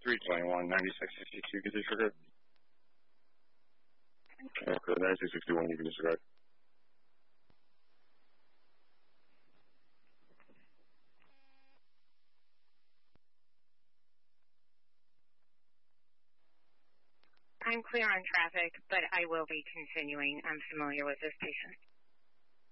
321, 9662, get disregard. Okay, 9661, you can disregard. I'm clear on traffic, but I will be continuing. I'm familiar with this patient.